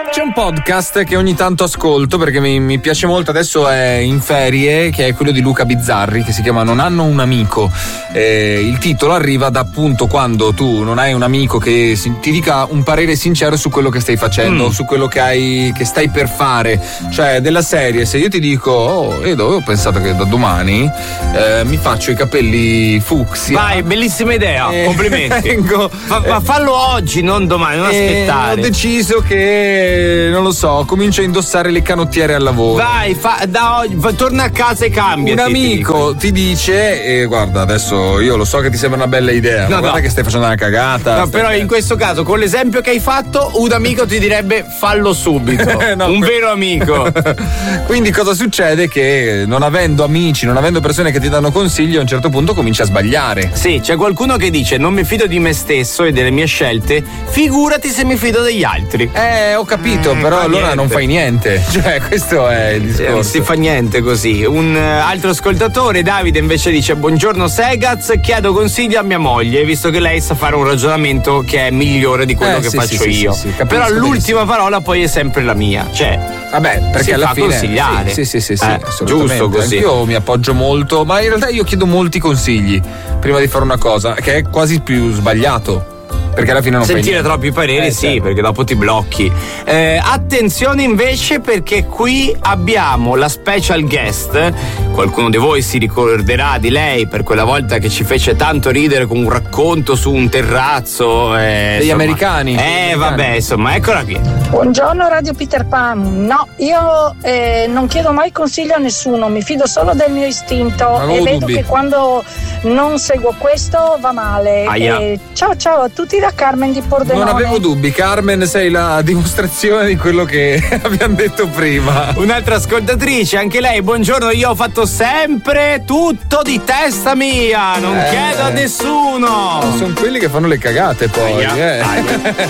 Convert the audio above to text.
C'è un podcast che ogni tanto ascolto perché mi piace molto, adesso è in ferie, che è quello di Luca Bizzarri, che si chiama Non hanno un amico. Il titolo arriva da appunto quando tu non hai un amico che ti dica un parere sincero su quello che stai facendo, su quello che stai per fare. Cioè, della serie, se io ti dico Edo, ho pensato che da domani mi faccio i capelli fucsia. Vai, bellissima idea, complimenti. Ma fallo oggi, non domani, non aspettare. Ho deciso che non lo so, comincio a indossare le canottiere al lavoro. Vai, da oggi, torna a casa e cambia. Un amico ti dice, guarda, adesso io lo so che ti sembra una bella idea, ma guarda che stai facendo una cagata. No, però in questo caso, con l'esempio che hai fatto, un amico ti direbbe fallo subito. Un vero amico. Quindi cosa succede? Che non avendo amici, non avendo persone che ti danno consigli, a un certo punto cominci a sbagliare. Sì, c'è qualcuno che dice non mi fido di me stesso e delle mie scelte, figurati se mi fido degli altri. Ho capito, però allora non fai niente. Cioè, questo è il discorso. Non si fa niente così. Un altro ascoltatore, Davide, invece dice: buongiorno Segaz, chiedo consigli a mia moglie, visto che lei sa fare un ragionamento che è migliore di quello che faccio io. Sì, però l'ultima parola poi è sempre la mia. Cioè, vabbè, perché alla fine consigliare. Sì, giusto così. Io mi appoggio molto, ma in realtà io chiedo molti consigli prima di fare una cosa, che è quasi più sbagliato. Perché alla fine non sentire troppi pareri, sì, perché dopo ti blocchi. Attenzione invece, perché qui abbiamo la special guest. Qualcuno di voi si ricorderà di lei per quella volta che ci fece tanto ridere con un racconto su un terrazzo degli americani. Vabbè, insomma, eccola qui. Buongiorno Radio Peter Pan. No, io non chiedo mai consiglio a nessuno, mi fido solo del mio istinto e vedo che quando non seguo questo va male. Ciao a tutti da Carmen di Pordenone. Non avevo dubbi, Carmen, sei la dimostrazione di quello che abbiamo detto prima. Un'altra ascoltatrice, anche lei, buongiorno, io ho fatto sempre tutto di testa mia, non chiedo a nessuno. Sono quelli che fanno le cagate poi.